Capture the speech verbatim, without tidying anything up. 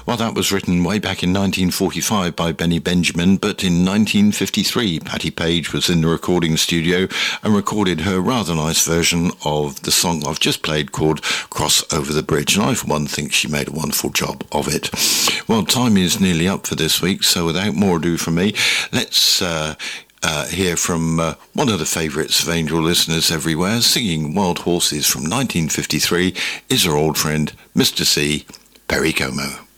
Well, that was written way back in nineteen forty-five by Benny Benjamin, but in nineteen fifty-three, Patti Page was in the recording studio and recorded her rather nice version of the song I've just played called Cross Over the Bridge, and I, for one, think she made a wonderful job of it. Well, time is nearly up for this week, so without more ado from me, let's uh, uh, hear from uh, one of the favourites of Angel listeners everywhere, singing Wild Horses from nineteen fifty-three, is her old friend, Mister C, Perry Como.